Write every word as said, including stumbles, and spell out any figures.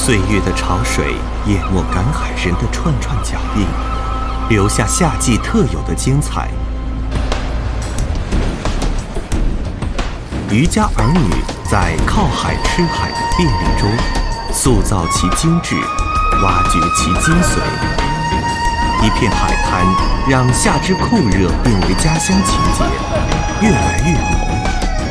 岁月的潮水淹没赶海人的串串脚印，留下夏季特有的精彩。渔家儿女在靠海吃海的便利中，塑造其精致，挖掘其精髓。一片海滩让夏之酷热变为家乡情节，越来越浓。